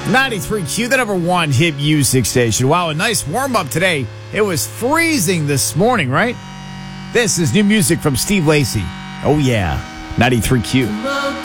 93Q, the number one hit music station. Wow, a nice warm-up today. It was freezing this morning, right? This is new music from Steve Lacy. Oh, yeah. 93Q.